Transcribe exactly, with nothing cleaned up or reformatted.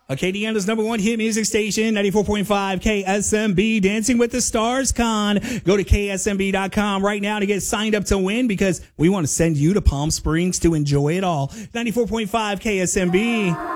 Acadiana's number one hit music station, ninety-four point five K S M B, Dancing with the Stars Con. Go to K S M B dot com right now to get signed up to win because we want to send you to Palm Springs to enjoy it all. ninety-four point five K S M B.